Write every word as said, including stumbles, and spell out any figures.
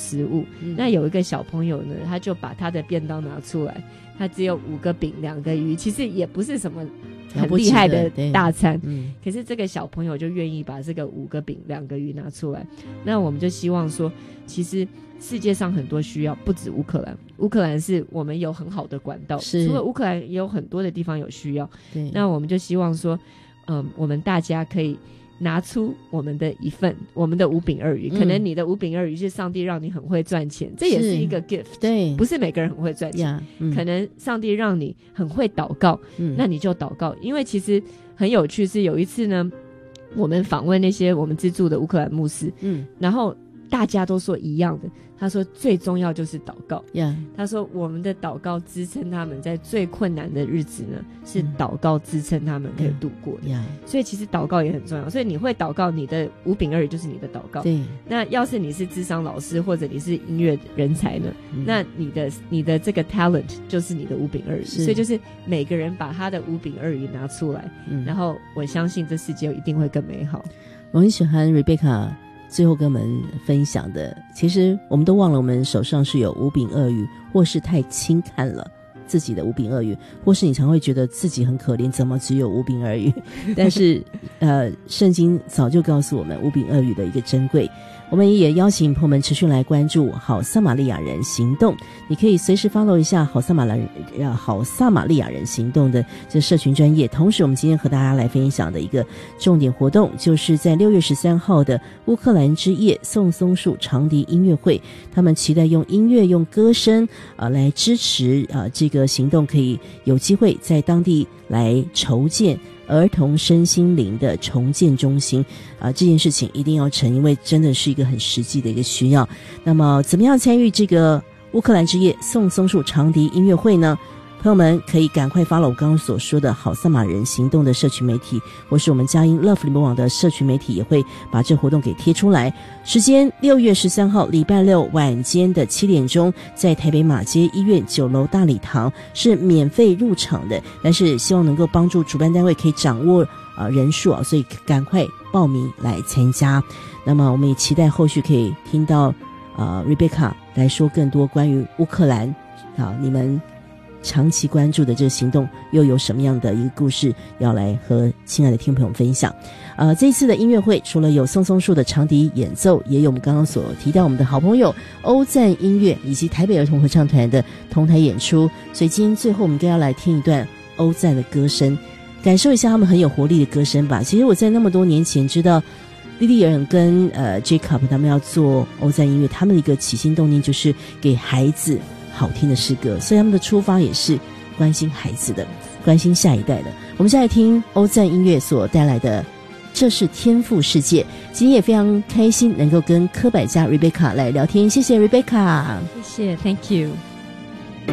食物、嗯、那有一个小朋友呢，他就把他的便当拿出来，他只有五个饼两个鱼，其实也不是什么很厉害的大餐、嗯、可是这个小朋友就愿意把这个五个饼两个鱼拿出来。那我们就希望说，其实世界上很多需要，不止乌克兰，乌克兰是我们有很好的管道，除了乌克兰也有很多的地方有需要。对，那我们就希望说嗯，我们大家可以拿出我们的一份，我们的五饼二鱼、嗯、可能你的五饼二鱼是上帝让你很会赚钱，这也是一个 gift， 对，不是每个人很会赚钱、yeah, 嗯、可能上帝让你很会祷告、嗯、那你就祷告。因为其实很有趣是有一次呢，我们访问那些我们资助的乌克兰牧师，嗯，然后大家都说一样的，他说最重要就是祷告、yeah. 他说我们的祷告支撑他们在最困难的日子呢，是祷告支撑他们可以度过的、yeah. 所以其实祷告也很重要。所以你会祷告，你的五饼二鱼就是你的祷告。对，那要是你是諮商老师或者你是音乐人才呢、嗯、那你的你的这个 talent 就是你的五饼二鱼。所以就是每个人把他的五饼二鱼拿出来、嗯、然后我相信这世界一定会更美好。 我很喜欢 Rebecca最后跟我们分享的，其实我们都忘了我们手上是有五饼二鱼，或是太轻看了自己的五饼二鱼，或是你常会觉得自己很可怜，怎么只有五饼二鱼但是呃，圣经早就告诉我们五饼二鱼的一个珍贵。我们也邀请朋友们持续来关注好撒玛利亚人行动，你可以随时 follow 一下好撒玛利亚好撒玛利亚人行动的这社群专页。同时我们今天和大家来分享的一个重点活动，就是在六月十三号的乌克兰之夜送松树长笛音乐会，他们期待用音乐用歌声呃来支持呃这个行动，可以有机会在当地来筹建儿童身心灵的重建中心啊、呃，这件事情一定要成，因为真的是一个很实际的一个需要。那么怎么样参与这个乌克兰之夜送松树长笛音乐会呢？朋友们可以赶快 follow 我刚刚所说的好撒玛人行动的社群媒体，或是我们佳音 Love 联播网的社群媒体也会把这活动给贴出来。时间六月十三号礼拜六晚间的七点钟，在台北马街医院九楼大礼堂，是免费入场的，但是希望能够帮助主办单位可以掌握呃人数啊，所以赶快报名来参加。那么我们也期待后续可以听到呃 Rebecca 来说更多关于乌克兰好你们长期关注的这个行动又有什么样的一个故事要来和亲爱的听众朋友分享。呃，这一次的音乐会除了有松松树的长笛演奏，也有我们刚刚所提到我们的好朋友欧赞音乐以及台北儿童合唱团的同台演出。所以今天最后我们应该要来听一段欧赞的歌声，感受一下他们很有活力的歌声吧。其实我在那么多年前知道莉莉尔跟呃 Jacob 他们要做欧赞音乐，他们的一个起心动念就是给孩子好听的诗歌，所以他们的出发也是关心孩子的，关心下一代的。我们现在听欧赞音乐所带来的这是天赋世界。今天也非常开心能够跟柯百嘉 Rebecca 来聊天，谢谢 Rebecca。 谢谢 Thank you。